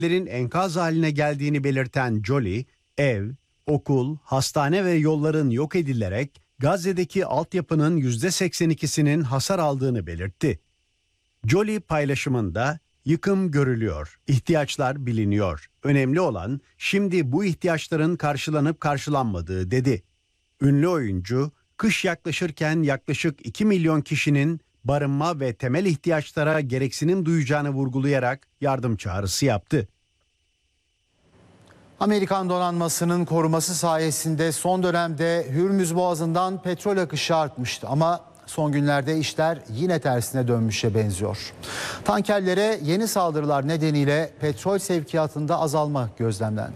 enkaz haline geldiğini belirten Joly, ev, okul, hastane ve yolların yok edilerek Gazze'deki altyapının %82'sinin hasar aldığını belirtti. Joly paylaşımında yıkım görülüyor, ihtiyaçlar biliniyor. Önemli olan şimdi bu ihtiyaçların karşılanıp karşılanmadığı dedi. Ünlü oyuncu, kış yaklaşırken yaklaşık 2 milyon kişinin barınma ve temel ihtiyaçlara gereksinim duyacağını vurgulayarak yardım çağrısı yaptı. Amerikan donanmasının koruması sayesinde son dönemde Hürmüz Boğazı'ndan petrol akışı artmıştı ama son günlerde işler yine tersine dönmüşe benziyor. Tankerlere yeni saldırılar nedeniyle petrol sevkiyatında azalma gözlemlendi.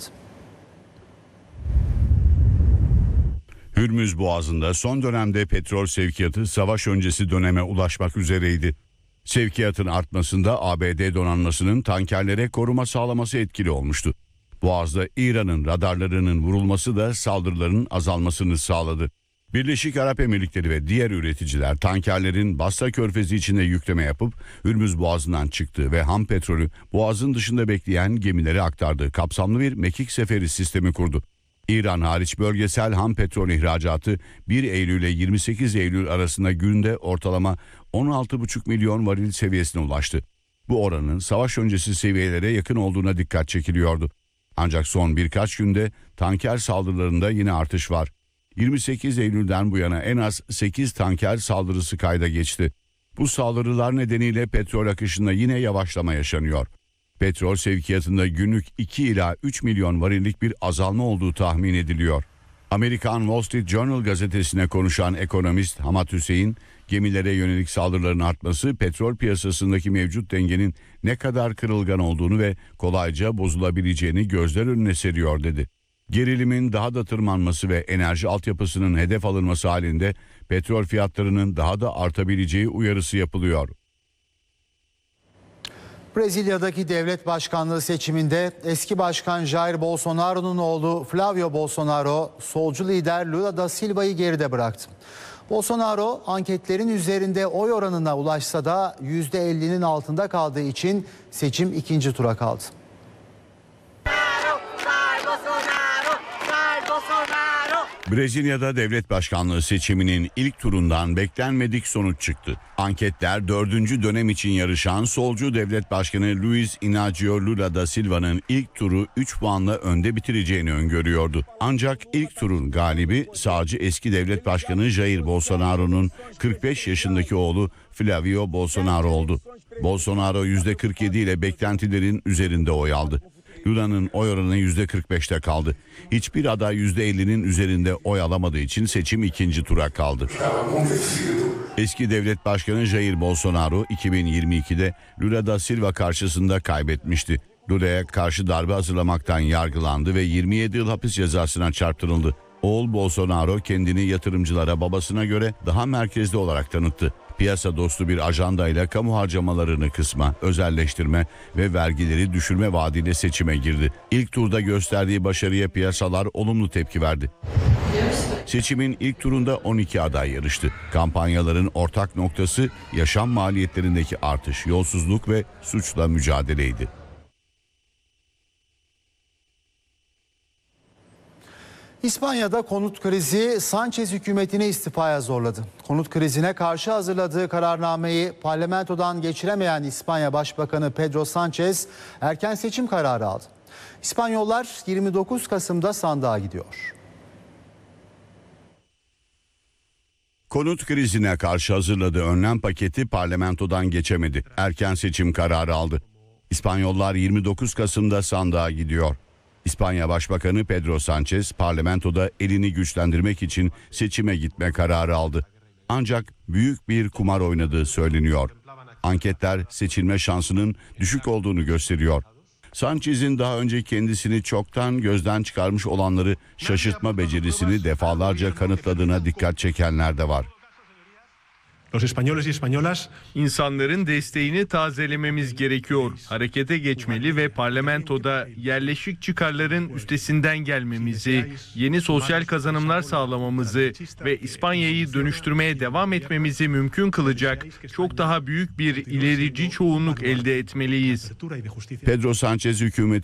Hürmüz Boğazı'nda son dönemde petrol sevkiyatı savaş öncesi döneme ulaşmak üzereydi. Sevkiyatın artmasında ABD donanmasının tankerlere koruma sağlaması etkili olmuştu. Boğaz'da İran'ın radarlarının vurulması da saldırıların azalmasını sağladı. Birleşik Arap Emirlikleri ve diğer üreticiler tankerlerin Basra Körfezi içinde yükleme yapıp Hürmüz Boğazı'ndan çıktığı ve ham petrolü Boğaz'ın dışında bekleyen gemilere aktardığı kapsamlı bir mekik seferi sistemi kurdu. İran hariç bölgesel ham petrol ihracatı 1 Eylül ile 28 Eylül arasında günde ortalama 16,5 milyon varil seviyesine ulaştı. Bu oranın savaş öncesi seviyelere yakın olduğuna dikkat çekiliyordu. Ancak son birkaç günde tanker saldırılarında yine artış var. 28 Eylül'den bu yana en az 8 tanker saldırısı kayda geçti. Bu saldırılar nedeniyle petrol akışında yine yavaşlama yaşanıyor. Petrol sevkiyatında günlük 2 ila 3 milyon varillik bir azalma olduğu tahmin ediliyor. Amerikan Wall Street Journal gazetesine konuşan ekonomist Hamad Hüseyin, gemilere yönelik saldırıların artması petrol piyasasındaki mevcut dengenin ne kadar kırılgan olduğunu ve kolayca bozulabileceğini gözler önüne seriyor dedi. Gerilimin daha da tırmanması ve enerji altyapısının hedef alınması halinde petrol fiyatlarının daha da artabileceği uyarısı yapılıyor. Brezilya'daki devlet başkanlığı seçiminde eski başkan Jair Bolsonaro'nun oğlu Flavio Bolsonaro solcu lider Lula da Silva'yı geride bıraktı. Bolsonaro anketlerin üzerinde oy oranına ulaşsa da %50'nin altında kaldığı için seçim ikinci tura kaldı. Brezilya'da devlet başkanlığı seçiminin ilk turundan beklenmedik sonuç çıktı. Anketler 4. dönem için yarışan solcu devlet başkanı Luiz Inácio Lula da Silva'nın ilk turu 3 puanla önde bitireceğini öngörüyordu. Ancak ilk turun galibi sağcı eski devlet başkanı Jair Bolsonaro'nun 45 yaşındaki oğlu Flavio Bolsonaro oldu. Bolsonaro %47 ile beklentilerin üzerinde oy aldı. Lula'nın oy oranı %45'te kaldı. Hiçbir aday %50'nin üzerinde oy alamadığı için seçim ikinci tura kaldı. Eski devlet başkanı Jair Bolsonaro 2022'de Lula da Silva karşısında kaybetmişti. Lula'ya karşı darbe hazırlamaktan yargılandı ve 27 yıl hapis cezasına çarptırıldı. Oğul Bolsonaro kendini yatırımcılara babasına göre daha merkezli olarak tanıttı. Piyasa dostu bir ajandayla kamu harcamalarını kısma, özelleştirme ve vergileri düşürme vaadiyle seçime girdi. İlk turda gösterdiği başarıya piyasalar olumlu tepki verdi. Seçimin ilk turunda 12 aday yarıştı. Kampanyaların ortak noktası yaşam maliyetlerindeki artış, yolsuzluk ve suçla mücadeleydi. İspanya'da konut krizi Sánchez hükümetini istifaya zorladı. Konut krizine karşı hazırladığı kararnameyi parlamentodan geçiremeyen İspanya Başbakanı Pedro Sánchez erken seçim kararı aldı. İspanyollar 29 Kasım'da sandığa gidiyor. Konut krizine karşı hazırladığı önlem paketi parlamentodan geçemedi. Erken seçim kararı aldı. İspanyollar 29 Kasım'da sandığa gidiyor. İspanya Başbakanı Pedro Sánchez parlamentoda elini güçlendirmek için seçime gitme kararı aldı. Ancak büyük bir kumar oynadığı söyleniyor. Anketler seçilme şansının düşük olduğunu gösteriyor. Sánchez'in daha önce kendisini çoktan gözden çıkarmış olanları şaşırtma becerisini defalarca kanıtladığına dikkat çekenler de var. Los españoles y españolas İnsanların desteğini tazelememiz gerekiyor. Harekete geçmeli ve parlamentoda yerleşik çıkarların üstesinden gelmemizi, yeni sosyal kazanımlar sağlamamızı ve İspanya'yı dönüştürmeye devam etmemizi mümkün kılacak çok daha büyük bir ilerici çoğunluk elde etmeliyiz. apertura y de justicia. Pedro Sánchez hükümeti